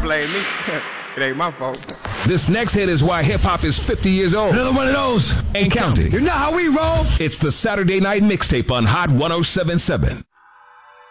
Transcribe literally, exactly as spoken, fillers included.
blame me. It ain't my fault. This next hit is why hip-hop is fifty years old. Another one of those. And counting. You know how we roll. It's the Saturday Night Mixtape on Hot one oh seven point seven.